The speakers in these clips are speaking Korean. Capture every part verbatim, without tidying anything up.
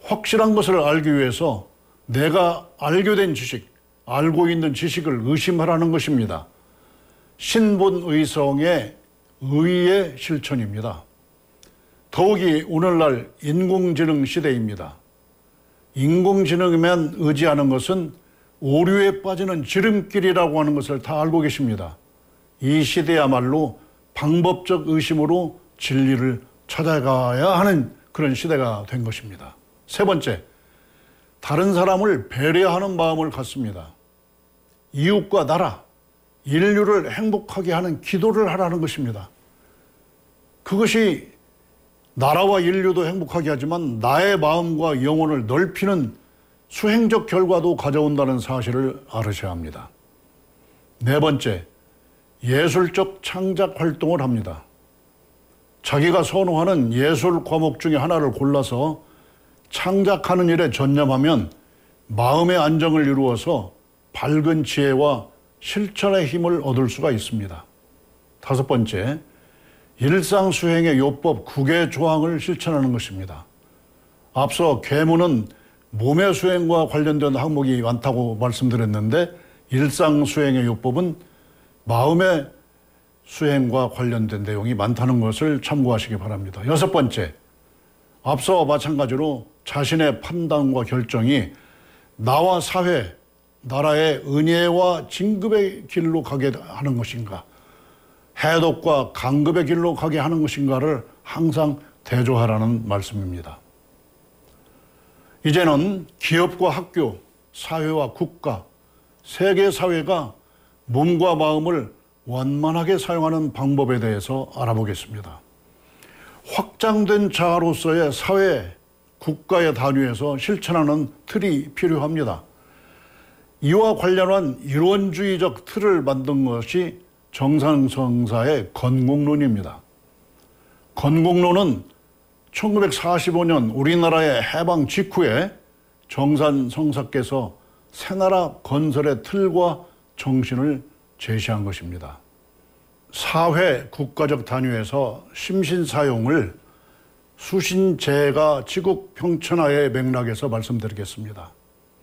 확실한 것을 알기 위해서 내가 알게 된 지식, 알고 있는 지식을 의심하라는 것입니다. 신본의성의 의의 실천입니다. 더욱이 오늘날 인공지능 시대입니다. 인공지능에만 의지하는 것은 오류에 빠지는 지름길이라고 하는 것을 다 알고 계십니다. 이 시대야말로 방법적 의심으로 진리를 찾아가야 하는 그런 시대가 된 것입니다. 세 번째, 다른 사람을 배려하는 마음을 갖습니다. 이웃과 나라, 인류를 행복하게 하는 기도를 하라는 것입니다. 그것이 나라와 인류도 행복하게 하지만 나의 마음과 영혼을 넓히는 수행적 결과도 가져온다는 사실을 알으셔야 합니다. 네 번째, 예술적 창작 활동을 합니다. 자기가 선호하는 예술 과목 중에 하나를 골라서 창작하는 일에 전념하면 마음의 안정을 이루어서 밝은 지혜와 실천의 힘을 얻을 수가 있습니다. 다섯 번째, 일상 수행의 요법 구 개 조항을 실천하는 것입니다. 앞서 계문은 몸의 수행과 관련된 항목이 많다고 말씀드렸는데 일상 수행의 요법은 마음의 수행과 관련된 내용이 많다는 것을 참고하시기 바랍니다. 여섯 번째, 앞서와 마찬가지로 자신의 판단과 결정이 나와 사회, 나라의 은혜와 진급의 길로 가게 하는 것인가, 해독과 강급의 길로 가게 하는 것인가를 항상 대조하라는 말씀입니다. 이제는 기업과 학교, 사회와 국가, 세계 사회가 몸과 마음을 원만하게 사용하는 방법에 대해서 알아보겠습니다. 확장된 자아로서의 사회, 국가의 단위에서 실천하는 틀이 필요합니다. 이와 관련한 이론주의적 틀을 만든 것이 정산성사의 건국론입니다. 건국론은 천구백사십오 년 우리나라의 해방 직후에 정산성사께서 새나라 건설의 틀과 정신을 제시한 것입니다. 사회, 국가적 단위에서 심신사용을 수신제가 지국 평천하의 맥락에서 말씀드리겠습니다.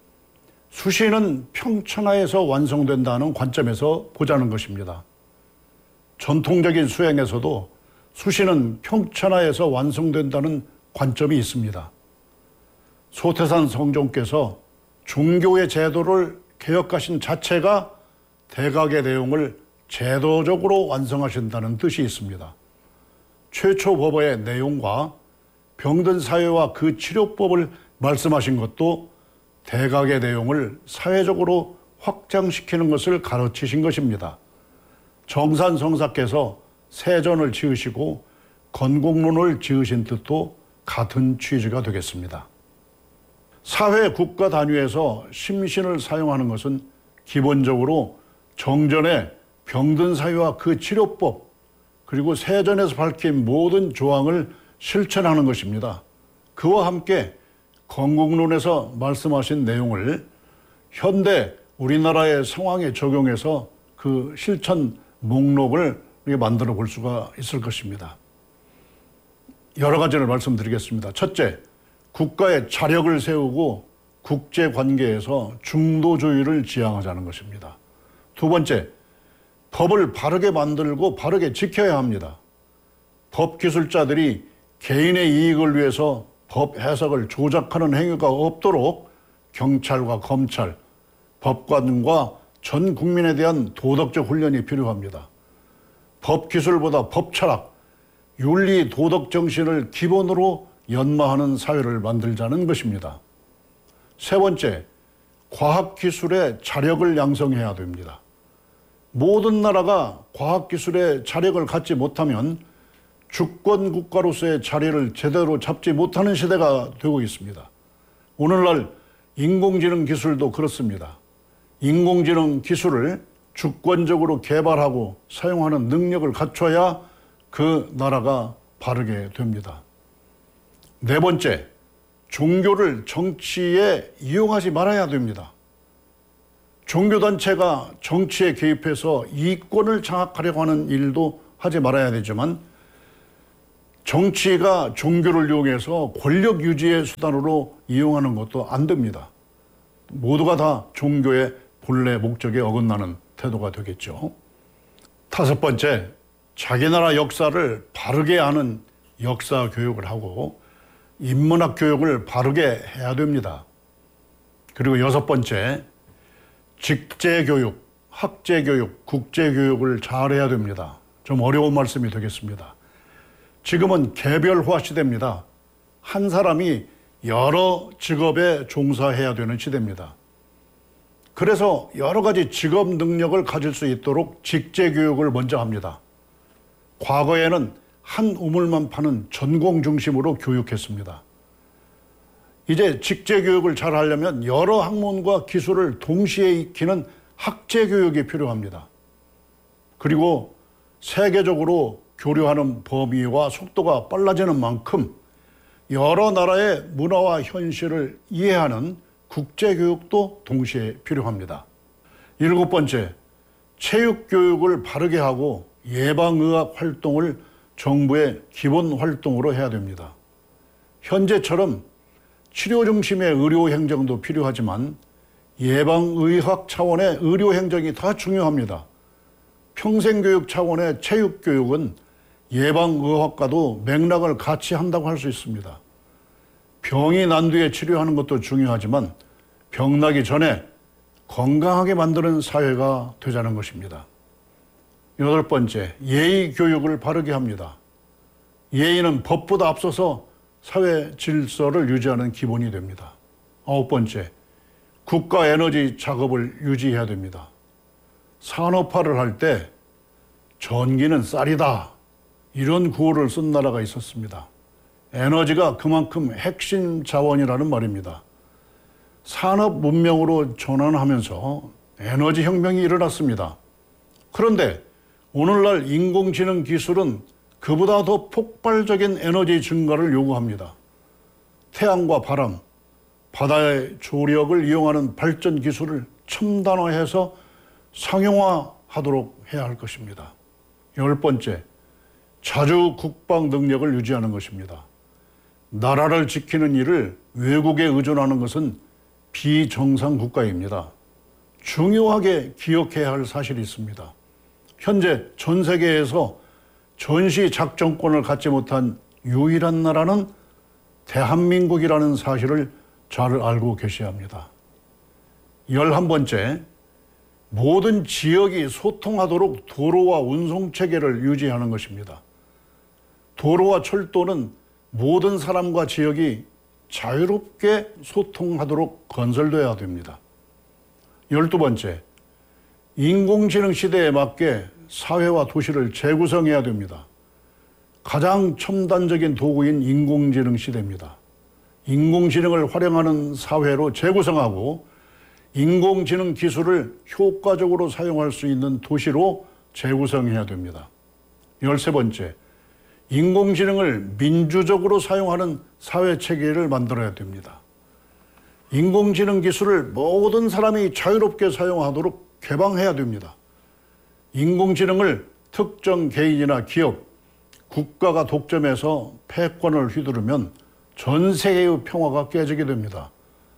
수신은 평천하에서 완성된다는 관점에서 보자는 것입니다. 전통적인 수행에서도 수신은 평천하에서 완성된다는 관점이 있습니다. 소태산 성종께서 종교의 제도를 개혁하신 자체가 대각의 내용을 제도적으로 완성하신다는 뜻이 있습니다. 최초 법어의 내용과 병든 사회와 그 치료법을 말씀하신 것도 대각의 내용을 사회적으로 확장시키는 것을 가르치신 것입니다. 정산성사께서 세전을 지으시고 건국론을 지으신 뜻도 같은 취지가 되겠습니다. 사회, 국가 단위에서 심신을 사용하는 것은 기본적으로 정전의 병든 사회와 그 치료법, 그리고 세전에서 밝힌 모든 조항을 실천하는 것입니다. 그와 함께 건국론에서 말씀하신 내용을 현대 우리나라의 상황에 적용해서 그 실천 목록을 만들어 볼 수가 있을 것입니다. 여러 가지를 말씀드리겠습니다. 첫째, 국가의 자력을 세우고 국제관계에서 중도주의를 지향하자는 것입니다. 두 번째, 법을 바르게 만들고 바르게 지켜야 합니다. 법기술자들이 개인의 이익을 위해서 법 해석을 조작하는 행위가 없도록 경찰과 검찰, 법관과 전 국민에 대한 도덕적 훈련이 필요합니다. 법기술보다 법철학, 윤리 도덕 정신을 기본으로 연마하는 사회를 만들자는 것입니다. 세 번째, 과학기술의 자력을 양성해야 됩니다. 모든 나라가 과학기술의 자력을 갖지 못하면 주권 국가로서의 자리를 제대로 잡지 못하는 시대가 되고 있습니다. 오늘날 인공지능 기술도 그렇습니다. 인공지능 기술을 주권적으로 개발하고 사용하는 능력을 갖춰야 그 나라가 바르게 됩니다. 네 번째, 종교를 정치에 이용하지 말아야 됩니다. 종교단체가 정치에 개입해서 이권을 장악하려고 하는 일도 하지 말아야 되지만 정치가 종교를 이용해서 권력 유지의 수단으로 이용하는 것도 안 됩니다. 모두가 다 종교의 본래 목적에 어긋나는 태도가 되겠죠. 다섯 번째, 자기 나라 역사를 바르게 아는 역사 교육을 하고 인문학 교육을 바르게 해야 됩니다. 그리고 여섯 번째, 직제교육, 학제교육, 국제교육을 잘해야 됩니다. 좀 어려운 말씀이 되겠습니다. 지금은 개별화 시대입니다. 한 사람이 여러 직업에 종사해야 되는 시대입니다. 그래서 여러 가지 직업 능력을 가질 수 있도록 직제교육을 먼저 합니다. 과거에는 한 우물만 파는 전공 중심으로 교육했습니다. 이제 직제교육을 잘 하려면 여러 학문과 기술을 동시에 익히는 학제교육이 필요합니다. 그리고 세계적으로 교류하는 범위와 속도가 빨라지는 만큼 여러 나라의 문화와 현실을 이해하는 국제교육도 동시에 필요합니다. 일곱 번째, 체육교육을 바르게 하고 예방의학 활동을 정부의 기본 활동으로 해야 됩니다. 현재처럼 치료 중심의 의료행정도 필요하지만 예방의학 차원의 의료행정이 더 중요합니다. 평생교육 차원의 체육교육은 예방의학과도 맥락을 같이 한다고 할 수 있습니다. 병이 난 뒤에 치료하는 것도 중요하지만 병 나기 전에 건강하게 만드는 사회가 되자는 것입니다. 여덟 번째, 예의 교육을 바르게 합니다. 예의는 법보다 앞서서 사회 질서를 유지하는 기본이 됩니다. 아홉 번째, 국가 에너지 작업을 유지해야 됩니다. 산업화를 할 때 전기는 쌀이다, 이런 구호를 쓴 나라가 있었습니다. 에너지가 그만큼 핵심 자원이라는 말입니다. 산업 문명으로 전환하면서 에너지 혁명이 일어났습니다. 그런데 오늘날 인공지능 기술은 그보다 더 폭발적인 에너지 증가를 요구합니다. 태양과 바람, 바다의 조력을 이용하는 발전 기술을 첨단화해서 상용화하도록 해야 할 것입니다. 열 번째, 자주 국방 능력을 유지하는 것입니다. 나라를 지키는 일을 외국에 의존하는 것은 비정상 국가입니다. 중요하게 기억해야 할 사실이 있습니다. 현재 전 세계에서 전시 작전권을 갖지 못한 유일한 나라는 대한민국이라는 사실을 잘 알고 계셔야 합니다. 열한 번째, 모든 지역이 소통하도록 도로와 운송체계를 유지하는 것입니다. 도로와 철도는 모든 사람과 지역이 자유롭게 소통하도록 건설되어야 됩니다. 열두 번째, 인공지능 시대에 맞게 사회와 도시를 재구성해야 됩니다. 가장 첨단적인 도구인 인공지능 시대입니다. 인공지능을 활용하는 사회로 재구성하고 인공지능 기술을 효과적으로 사용할 수 있는 도시로 재구성해야 됩니다. 열세 번째, 인공지능을 민주적으로 사용하는 사회체계를 만들어야 됩니다. 인공지능 기술을 모든 사람이 자유롭게 사용하도록 개방해야 됩니다. 인공지능을 특정 개인이나 기업, 국가가 독점해서 패권을 휘두르면 전 세계의 평화가 깨지게 됩니다.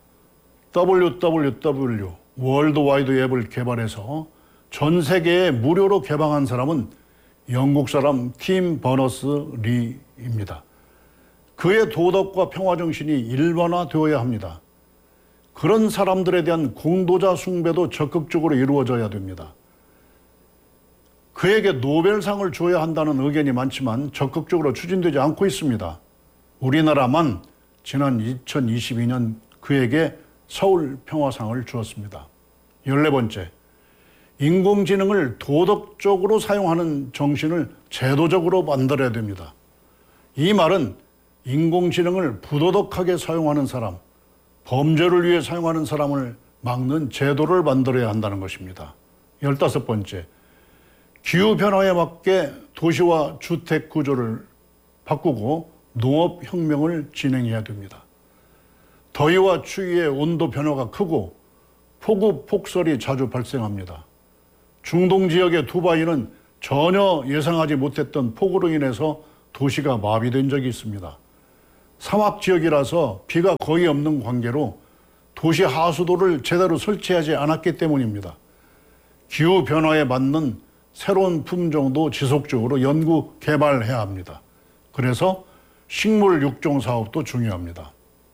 더블유 더블유 더블유, 월드와이드 웹을 개발해서 전 세계에 무료로 개방한 사람은 영국 사람 팀 버너스-리입니다. 그의 도덕과 평화정신이 일반화되어야 합니다. 그런 사람들에 대한 공도자 숭배도 적극적으로 이루어져야 됩니다. 그에게 노벨상을 줘야 한다는 의견이 많지만 적극적으로 추진되지 않고 있습니다. 우리나라만 지난 이천이십이 년 그에게 서울 평화상을 주었습니다. 열네 번째, 인공지능을 도덕적으로 사용하는 정신을 제도적으로 만들어야 됩니다. 이 말은 인공지능을 부도덕하게 사용하는 사람, 범죄를 위해 사용하는 사람을 막는 제도를 만들어야 한다는 것입니다. 열다섯 번째, 기후변화에 맞게 도시와 주택 구조를 바꾸고 농업혁명을 진행해야 됩니다. 더위와 추위의 온도 변화가 크고 폭우, 폭설이 자주 발생합니다. 중동 지역의 두바이는 전혀 예상하지 못했던 폭우로 인해서 도시가 마비된 적이 있습니다. 사막 지역이라서 비가 거의 없는 관계로 도시 하수도를 제대로 설치하지 않았기 때문입니다. 기후 변화에 맞는 새로운 품종도 지속적으로 연구 개발해야 합니다. 그래서 식물 육종 사업도 중요합니다.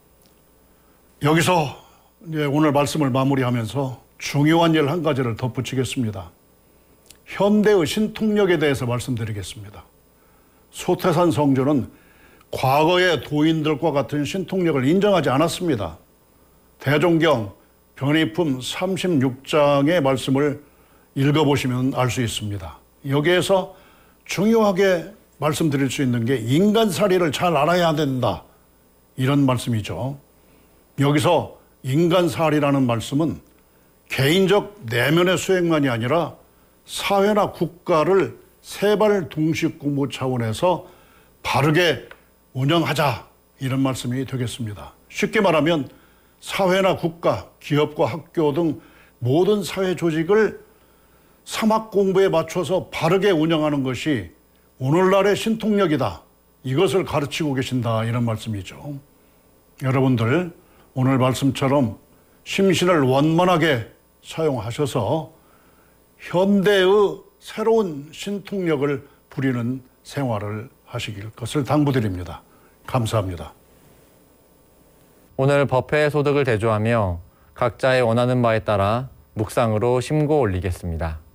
여기서 이제 오늘 말씀을 마무리하면서 중요한 일 한 가지를 덧붙이겠습니다. 현대의 신통력에 대해서 말씀드리겠습니다. 소태산 성조는 과거의 도인들과 같은 신통력을 인정하지 않았습니다. 대종경 변희품 삼십육 장의 말씀을 읽어보시면 알 수 있습니다. 여기에서 중요하게 말씀드릴 수 있는 게 인간살이를 잘 알아야 된다, 이런 말씀이죠. 여기서 인간살이라는 말씀은 개인적 내면의 수행만이 아니라 사회나 국가를 세발 동식 공부 차원에서 바르게 운영하자, 이런 말씀이 되겠습니다. 쉽게 말하면 사회나 국가, 기업과 학교 등 모든 사회 조직을 사막 공부에 맞춰서 바르게 운영하는 것이 오늘날의 신통력이다, 이것을 가르치고 계신다, 이런 말씀이죠. 여러분들 오늘 말씀처럼 심신을 원만하게 사용하셔서 현대의 새로운 신통력을 부리는 생활을 하시길 것을 당부드립니다. 감사합니다. 오늘 법회의 소득을 대조하며 각자의 원하는 바에 따라 묵상으로 심고 올리겠습니다.